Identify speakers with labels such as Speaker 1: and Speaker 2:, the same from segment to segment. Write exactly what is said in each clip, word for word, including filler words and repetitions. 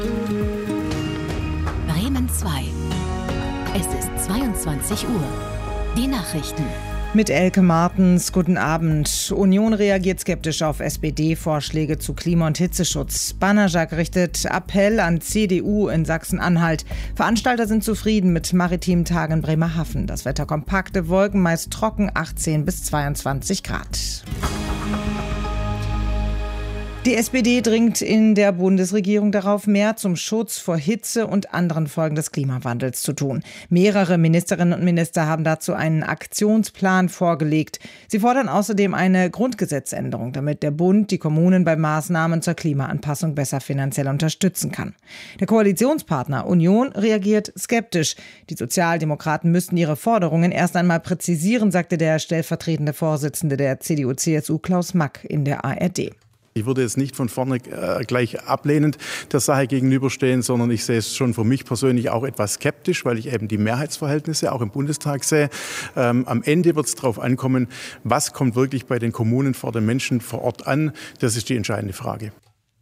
Speaker 1: Bremen zwei. Es ist zweiundzwanzig Uhr. Die Nachrichten.
Speaker 2: Mit Elke Martens, guten Abend. Union reagiert skeptisch auf S P D-Vorschläge zu Klima- und Hitzeschutz. Banajak richtet Appell an C D U in Sachsen-Anhalt. Veranstalter sind zufrieden mit maritimen Tagen in Bremerhaven. Das Wetter kompakte Wolken, meist trocken, achtzehn bis zweiundzwanzig Grad. Die S P D dringt in der Bundesregierung darauf, mehr zum Schutz vor Hitze und anderen Folgen des Klimawandels zu tun. Mehrere Ministerinnen und Minister haben dazu einen Aktionsplan vorgelegt. Sie fordern außerdem eine Grundgesetzänderung, damit der Bund die Kommunen bei Maßnahmen zur Klimaanpassung besser finanziell unterstützen kann. Der Koalitionspartner Union reagiert skeptisch. Die Sozialdemokraten müssten ihre Forderungen erst einmal präzisieren, sagte der stellvertretende Vorsitzende der C D U C S U Klaus Mack in der A R D.
Speaker 3: Ich würde jetzt nicht von vorne äh, gleich ablehnend der Sache gegenüberstehen, sondern ich sehe es schon für mich persönlich auch etwas skeptisch, weil ich eben die Mehrheitsverhältnisse auch im Bundestag sehe. Ähm, am Ende wird es darauf ankommen, was kommt wirklich bei den Kommunen vor den Menschen vor Ort an. Das ist die entscheidende Frage.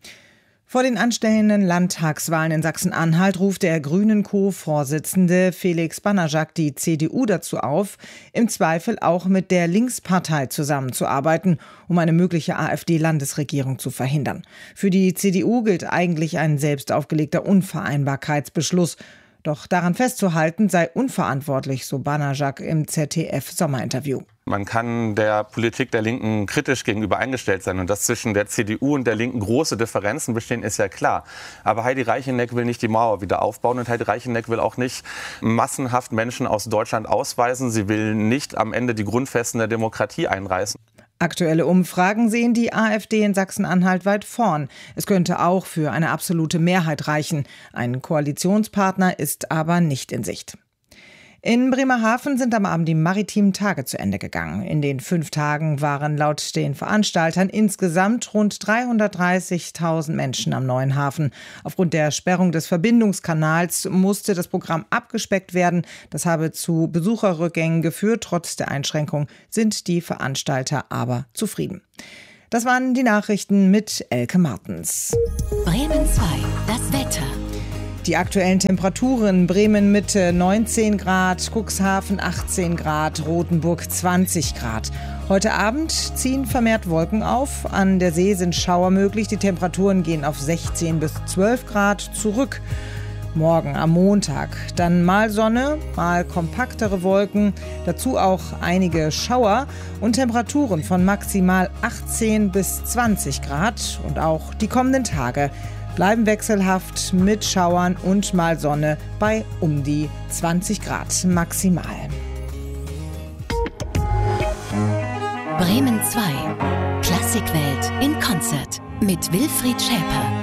Speaker 2: Vor den anstehenden Landtagswahlen in Sachsen-Anhalt ruft der Grünen-Co-Vorsitzende Felix Banajak die C D U dazu auf, im Zweifel auch mit der Linkspartei zusammenzuarbeiten, um eine mögliche A f D-Landesregierung zu verhindern. Für die C D U gilt eigentlich ein selbst aufgelegter Unvereinbarkeitsbeschluss. Doch daran festzuhalten sei unverantwortlich, so Banajak im Z D F-Sommerinterview.
Speaker 4: Man kann der Politik der Linken kritisch gegenüber eingestellt sein. Und dass zwischen der C D U und der Linken große Differenzen bestehen, ist ja klar. Aber Heidi Reicheneck will nicht die Mauer wieder aufbauen. Und Heidi Reicheneck will auch nicht massenhaft Menschen aus Deutschland ausweisen. Sie will nicht am Ende die Grundfesten der Demokratie einreißen.
Speaker 2: Aktuelle Umfragen sehen die A f D in Sachsen-Anhalt weit vorn. Es könnte auch für eine absolute Mehrheit reichen. Ein Koalitionspartner ist aber nicht in Sicht. In Bremerhaven sind am Abend die maritimen Tage zu Ende gegangen. In den fünf Tagen waren laut den Veranstaltern insgesamt rund dreihundertdreißigtausend Menschen am neuen Hafen. Aufgrund der Sperrung des Verbindungskanals musste das Programm abgespeckt werden. Das habe zu Besucherrückgängen geführt. Trotz der Einschränkung sind die Veranstalter aber zufrieden. Das waren die Nachrichten mit Elke Martens.
Speaker 1: Bremen zwei, das Wetter.
Speaker 2: Die aktuellen Temperaturen: Bremen Mitte neunzehn Grad, Cuxhaven achtzehn Grad, Rothenburg zwanzig Grad. Heute Abend ziehen vermehrt Wolken auf. An der See sind Schauer möglich. Die Temperaturen gehen auf sechzehn bis zwölf Grad zurück. Morgen am Montag dann mal Sonne, mal kompaktere Wolken, dazu auch einige Schauer und Temperaturen von maximal achtzehn bis zwanzig Grad. Und auch die kommenden Tage bleiben wechselhaft mit Schauern und mal Sonne bei um die zwanzig Grad maximal.
Speaker 1: Bremen zwei. Klassikwelt in Konzert mit Wilfried Schäper.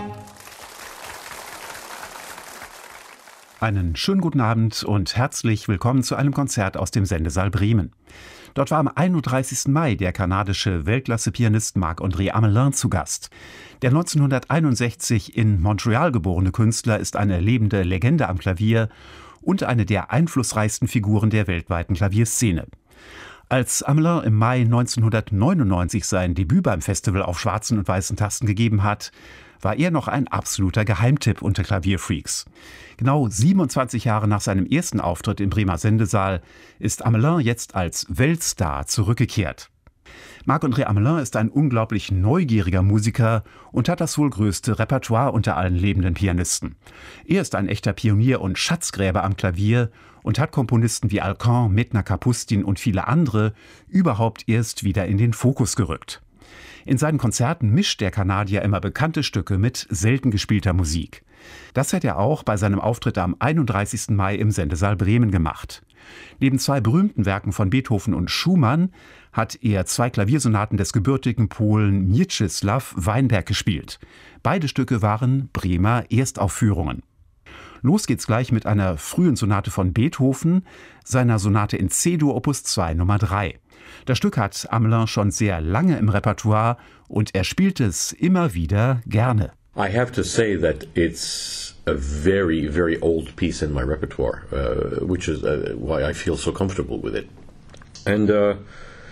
Speaker 5: Einen schönen guten Abend und herzlich willkommen zu einem Konzert aus dem Sendesaal Bremen. Dort war am einunddreißigsten Mai der kanadische Weltklasse-Pianist Marc-André Amelin zu Gast. Der neunzehnhunderteinundsechzig in Montreal geborene Künstler ist eine lebende Legende am Klavier und eine der einflussreichsten Figuren der weltweiten Klavierszene. Als Amelin im Mai neunzehnhundertneunundneunzig sein Debüt beim Festival auf schwarzen und weißen Tasten gegeben hat, war er noch ein absoluter Geheimtipp unter Klavierfreaks. Genau siebenundzwanzig Jahre nach seinem ersten Auftritt im Bremer Sendesaal ist Amelin jetzt als Weltstar zurückgekehrt. Marc-André Amelin ist ein unglaublich neugieriger Musiker und hat das wohl größte Repertoire unter allen lebenden Pianisten. Er ist ein echter Pionier und Schatzgräber am Klavier und hat Komponisten wie Alkan, Medna Kapustin und viele andere überhaupt erst wieder in den Fokus gerückt. In seinen Konzerten mischt der Kanadier immer bekannte Stücke mit selten gespielter Musik. Das hat er auch bei seinem Auftritt am einunddreißigsten Mai im Sendesaal Bremen gemacht. Neben zwei berühmten Werken von Beethoven und Schumann hat er zwei Klaviersonaten des gebürtigen Polen Mieczysław Weinberg gespielt. Beide Stücke waren Bremer Erstaufführungen. Los geht's gleich mit einer frühen Sonate von Beethoven, seiner Sonate in C-Dur Opus zwei Nummer drei. Das Stück hat Amelin schon sehr lange im Repertoire und er spielt es immer wieder gerne.
Speaker 6: I have to say that it's a very, very old piece in my repertoire, uh, which is uh, why I feel so comfortable with it. And uh,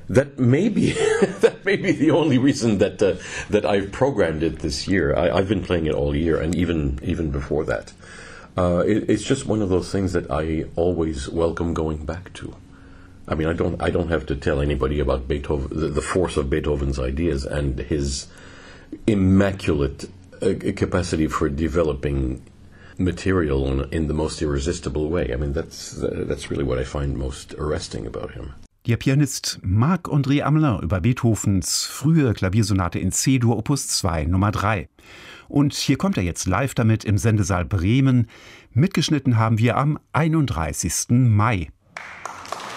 Speaker 6: That may be that may be the only reason that uh, that I've programmed it this year. I, I've been playing it all year, and even even before that. Uh, it, it's just one of those things that I always welcome going back to. I mean, I don't I don't have to tell anybody about Beethoven, the, the force of Beethoven's ideas and his immaculate uh, capacity for developing material in, in the most irresistible way. I mean, that's uh, that's really what I find most arresting about him.
Speaker 5: Der Pianist Marc-André Amelin über Beethovens frühe Klaviersonate in C-Dur Opus zwei Nummer drei. Und hier kommt er jetzt live damit im Sendesaal Bremen. Mitgeschnitten haben wir am einunddreißigsten Mai.